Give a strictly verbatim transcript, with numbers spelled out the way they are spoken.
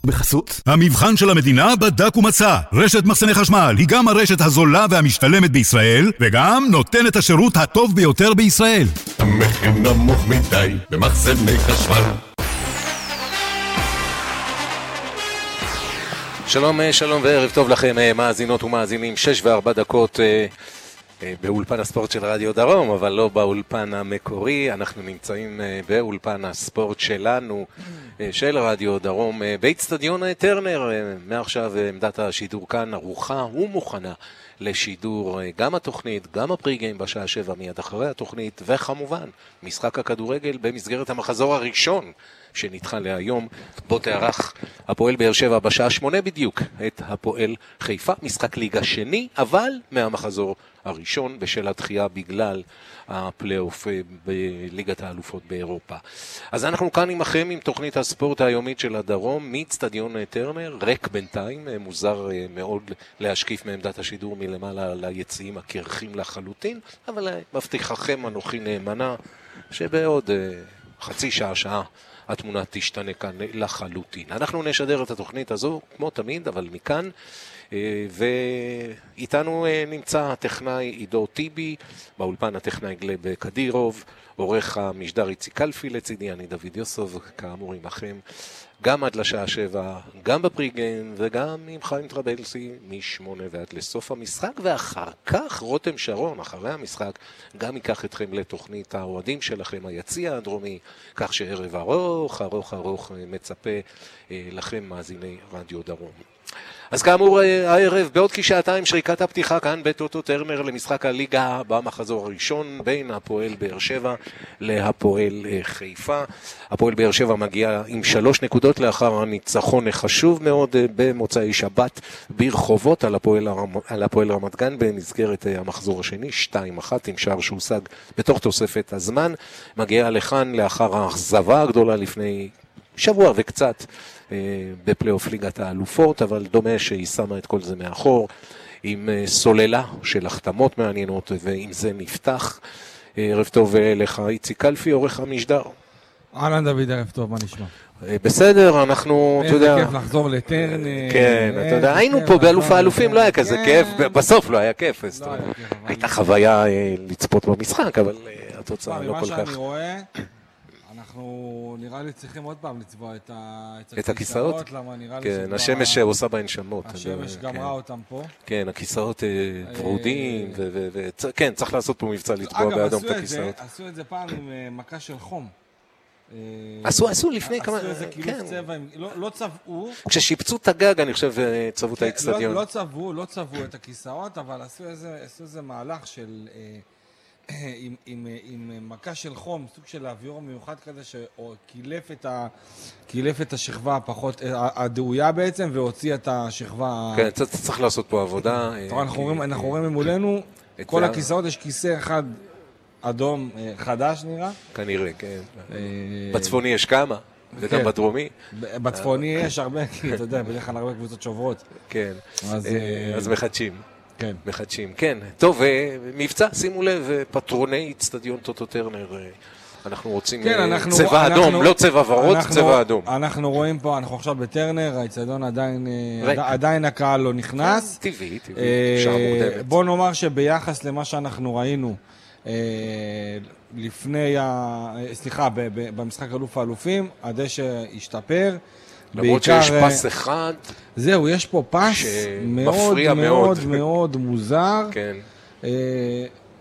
בחסות המבחן של המדינה בדק ומצא. רשת מחסני חשמל היא גם הרשת הזולה והמשתלמת בישראל, וגם נותנת השירות הטוב ביותר בישראל. המחיר נמוך מדי במחסני חשמל. שלום, שלום וערב טוב לכם, מאזינות ומאזינים. שש וארבע דקות באולפן הספורט של רדיו דרום, אבל לא באולפן המקורי. אנחנו נמצאים באולפן הספורט שלנו, של רדיו דרום, באצטדיון טרנר. מעכשיו עמדת השידור כאן ערוכה ומוכנה לשידור גם התוכנית, גם הפריגיים בשעה שבע מיד אחרי התוכנית, וכמובן משחק הכדורגל במסגרת המחזור הראשון שנדחה להיום, בו תארח הפועל באר שבע בשעה שמונה בדיוק את הפועל חיפה, משחק ליגה שני, אבל מהמחזור הראשון בשל הדחייה בגלל הפלייאוף בליגת האלופות באירופה. אז אנחנו כאן עמכם עם תוכנית הספורט היומית של הדרום מאצטדיון טרנר, ריק בינתיים, מוזר מאוד להשקיף מעמדת השידור מלמעלה ליציעים הקרחים לחלוטין, אבל מבטיחכם אנוכי נאמנה שבעוד חצי שעה שעה התמונה תשתנה כאן לחלוטין. אנחנו נשדר את התוכנית הזו כמו תמיד, אבל מכאן, ואיתנו נמצא הטכנאי עידו טיבי, באולפן הטכנאי גלב קדירוב, עורך המשדר איציק קלפי לצידי, אני דוד יוסוב, כאמור עמכם, גם עד לשעה שבע, גם בפריגיים וגם עם חיים טרבלסי משמונה ועד לסוף המשחק, ואחר כך רותם שרון, אחרי המשחק, גם ייקח אתכם לתוכנית האוהדים שלכם, היציע הדרומי, כך שערב ארוך, ארוך, ארוך מצפה לכם מאזיני רדיו דרום. אז כאמור, הערב בעוד כשעתיים שריקת הפתיחה כאן בטוטו טרנר למשחק הליגה במחזור הראשון בין הפועל באר שבע להפועל חיפה. הפועל באר שבע מגיע עם שלוש נקודות לאחר הניצחון החשוב מאוד במוצאי שבת ברחובות על הפועל, על הפועל רמת גן במסגרת המחזור השני, שתיים אחת עם שער שהושג בתוך תוספת הזמן. מגיע לכאן לאחר האכזבה הגדולה לפני שבוע וקצת בפלייאוף ליגת האלופות, אבל דומה שהיא שמה את כל זה מאחור עם סוללה של החתמות מעניינות, ועם זה נפתח. ערב טוב לך איציק קלפי, עורך המשדר. אהלן דוד, ערב טוב, מה נשמע? בסדר, אנחנו, אתה יודע... איזה כיף לחזור לטרנר. כן, אתה יודע, היינו פה באלוף האלופים, לא היה כזה כיף, בסוף לא היה כיף. הייתה חוויה לצפות במשחק, אבל התוצאה לא כל כך... מה שאני רואה... אנחנו נראה לי צריכים עוד פעם לצבוע את, ה... את הכיסאות, למה נראה לי כן, השמש שעושה בהן שמות. השמש גמרה אותם פה. כן, הכיסאות ורודים, וכן, צריך לעשות פה מבצע לצבוע באדום את הכיסאות. אגב, עשו את זה פעם עם מכה של חום. עשו, עשו לפני כמה... עשו איזה קילוף צבע, לא צבעו. כששיפצו את הגג, אני חושב, צבעו את האצטדיון. לא צבעו, לא צבעו את הכיסאות, אבל עשו איזה מהלך של... עם, עם, עם מכה של חום, סוג של אוויר מיוחד כזה שקילף את ה, קילף את השכבה הפחות, הדאויה בעצם, והוציא את השכבה... כן, צריך לעשות פה עבודה. אנחנו רואים, אנחנו רואים ממולנו, כל הכיסאות, יש כיסא אחד אדום חדש נראה. כנראה, כן. בצפוני יש כמה, וגם בדרומי. בצפוני יש הרבה, כי אתה יודע, בדרך כלל הרבה קבוצות שוברות. כן, אז מחדשים. כן. מחדשים, כן. טוב, מבצע, שימו לב, פטרוני אצטדיון טוטו טרנר, אנחנו רוצים כן, אנחנו, צבע אנחנו, אדום, אנחנו, לא צבע ורוד, אנחנו, צבע אדום. אנחנו רואים פה, אנחנו עכשיו בטרנר, האצטדיון עדיין, עדיין הקהל לא נכנס. כן, טבעי, טבעי, שעה מוקדמת. בוא נאמר שביחס למה שאנחנו ראינו, לפני, סליחה, במשחק אלוף האלופים, הדשא השתפר. למרות שיש פס אחד. זהו, יש פה פס מאוד מאוד מאוד מוזר. כן.